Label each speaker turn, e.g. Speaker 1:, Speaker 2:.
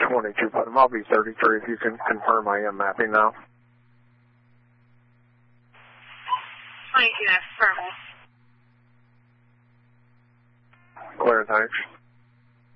Speaker 1: 22, but I'll be 33 if you can confirm I am mapping now.
Speaker 2: 22, that's perfect.
Speaker 1: Clear, thanks.